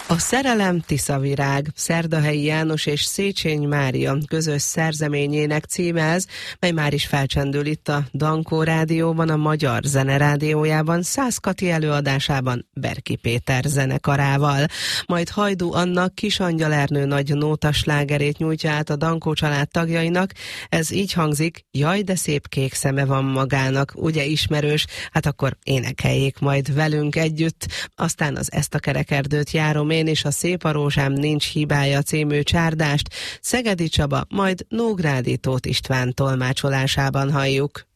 A Szerelem Tiszavirág, Szerdahelyi János és Széchenyi Mária közös szerzeményének címe ez, mely már is felcsendül itt a Dankó Rádióban, a Magyar Zene Rádiójában, Szász Kati előadásában Berki Péter zenekarával. Majd Hajdú Anna Kisangyal Ernő nagy nótaslágerét nyújtja át a Dankó család tagjainak. Ez így hangzik: jaj, de szép kék szeme van magának, ugye ismerős? Hát akkor énekeljék majd velünk együtt. Aztán az Ezt a kerekerdőt járom én, és a Szép a rózsám nincs hibája című csárdást Szegedi Csaba, majd Nógrádi Tóth István tolmácsolásában halljuk.